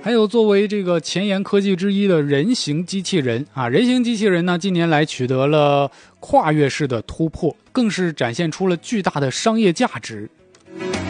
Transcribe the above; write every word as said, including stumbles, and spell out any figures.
还有作为这个前沿科技之一的人形机器人啊，人形机器人呢近年来取得了跨越式的突破，更是展现出了巨大的商业价值。